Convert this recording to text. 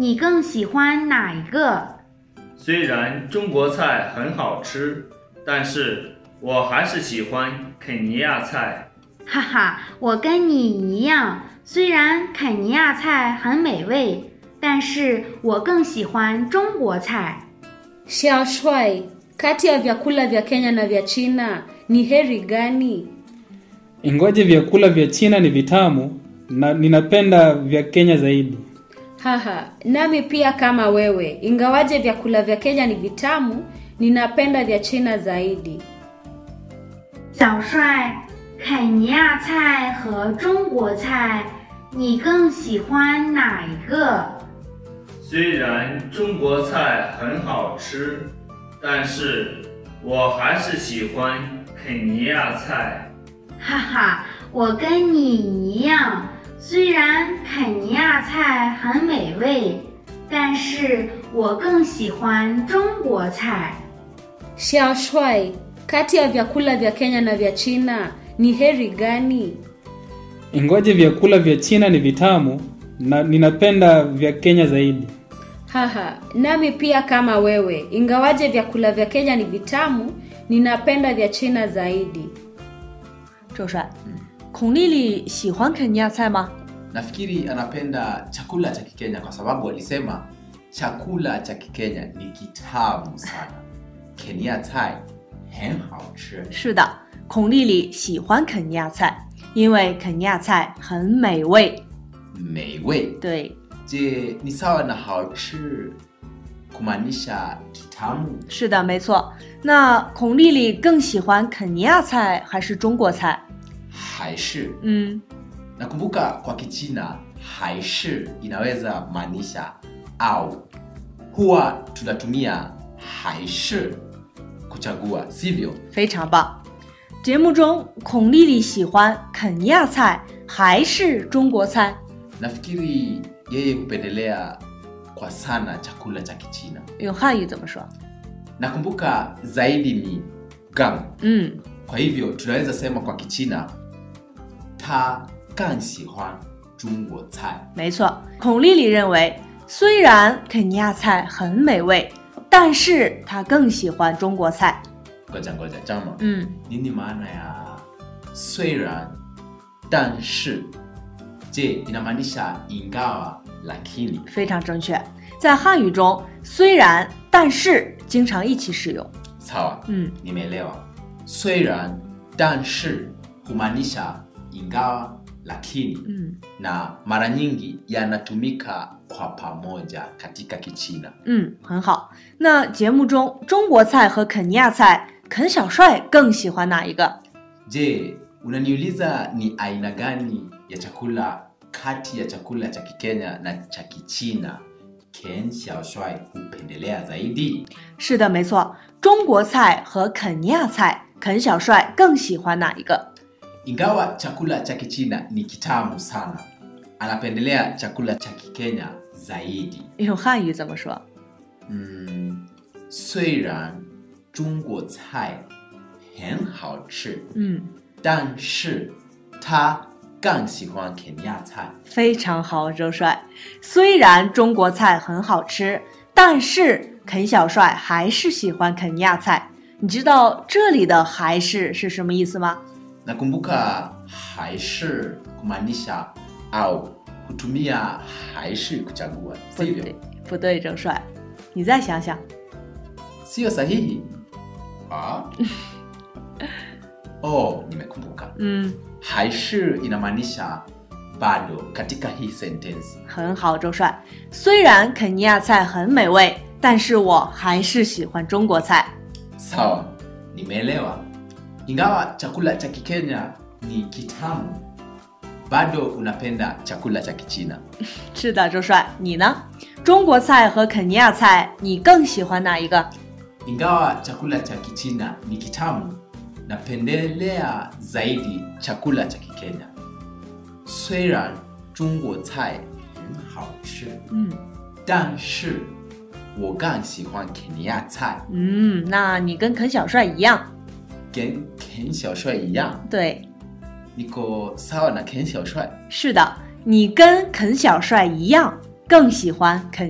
你更喜欢哪一个？ 虽然中国菜很好吃，但是我还是喜欢肯尼亚菜。 哈哈，我跟你一样，虽然肯尼亚菜很美味，但是我更喜欢中国菜。 小帅，kati ya vyakula vya Kenya na vya China ni heri gani? Ingawaje vyakula vya China ni vitamu na ninapenda vya Kenya zaidi. Haha, nami pia kama wewe. Ingawaje vyakula vya Kenya ni vitamu, ninapenda vya China zaidi. 小帅，肯尼亚菜和中国菜，你更喜欢哪一个？ 虽然中国菜很好吃，但是我还是喜欢肯尼亚菜。 哈哈，我跟你一样，虽然肯尼亚菜很美味，但是我更喜欢中国菜。 小帅, kati ya vyakula vya Kenya na vya China ni heri gani? Ingawaje vyakula vya China ni vitamu na ninapenda vya Kenya zaidi. Haha, nami pia kama wewe. Ingawaje vyakula vya Kenya ni vitamu, ninapenda vya China zaidi. 周帅，孔丽丽喜欢肯尼亚菜吗？ Nafikiri anapenda chakula cha Kikenya kwa sababu alisema chakula cha Kikenya ni kitamu sana. Kenya菜很好吃。 是的，孔丽丽喜欢肯尼亚菜，因为肯尼亚菜很美味。 美味。 对。 Je, ni sawa na 好吃 kumaanisha kitamu? 是的，没错。那孔丽丽更喜欢肯尼亚菜还是中国菜？ 还是。 Nakumbuka kwa Kichina 还是 inaweza maanisha au. Huwa tunatumia 还是 kuchagua, sivyo? 非常棒。节目中孔丽丽喜欢肯尼亚菜还是中国菜？ Nafikiri yeye hupendelea kwa sana chakula cha Kichina. 用汉语怎么说？ Nakumbuka zaidi ni gang. Kwa hivyo tunaweza sema kwa Kichina 他更喜欢中国菜。 没错，孔丽丽认为虽然肯尼亚菜很美味，但是她更喜欢中国菜。 ngoja chama. Nini maana ya 虽然但是 je inamaanisha ingawa lakini? 非常正确。在汉语中虽然但是经常一起使用。 Sawa. Nimeelewa. 虽然但是 humaanisha ingawa lakini. Na mara nyingi yanatumika kwa pamoja katika Kichina. 很好。那节目中中国菜和肯尼亚菜，肯小帅更喜欢哪一个？ Je, unaniuliza ni aina gani ya chakula kati ya chakula cha Kikenya na cha Kichina Ken Xiaoshuai hupendelea zaidi? 是的，没错。中国菜和肯尼亚菜，肯小帅更喜欢哪一个？ Ingawa chakula cha Kichina ni kitamu sana, anapendelea chakula cha Kikenya zaidi. 用汉语怎么说？ 虽然中国菜很好吃，但是他更喜欢肯尼亚菜。 非常好，周帅。虽然中国菜很好吃，但是肯小帅还是喜欢肯尼亚菜。你知道这里的还是什么意思吗？ Nakumbuka 还是 kumaanisha au hutumia 还是 kuchagua, sivyo? 不对，周帅，你再想想。 Sio sahihi. Oh, nimekumbuka. 还是 inamaanisha bado katika hii sentence. 很好，周帅。虽然肯尼亚菜很美味，但是我还是喜欢中国菜。 Sawa, nimeelewa. Ingawa chakula cha Kikenya ni kitamu, bado unapenda chakula cha Kichina. 是的，周帅，你呢？中国菜和肯尼亚菜，你更喜欢哪一个？ Ingawa chakula cha Kichina ni kitamu, napendelea zaidi chakula cha Kikenya. 虽然中国菜很好吃，但是我更喜欢肯尼亚菜。 那你跟肯小帅一样。 跟肯小帅一样。 对。 Niko sawa na Ken Xiaoshuai? 是的，你跟肯小帅一样，更喜欢肯